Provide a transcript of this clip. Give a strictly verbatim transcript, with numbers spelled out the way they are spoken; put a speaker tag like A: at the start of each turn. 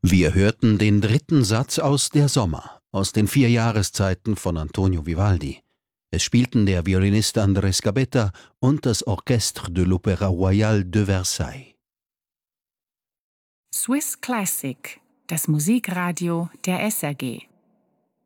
A: Wir hörten den dritten Satz aus Der Sommer, aus den vier Jahreszeiten von Antonio Vivaldi. Es spielten der Violinist Andrés Gabetta und das Orchestre de l'Opéra Royal de Versailles.
B: Swiss Classic, das Musikradio der S R G.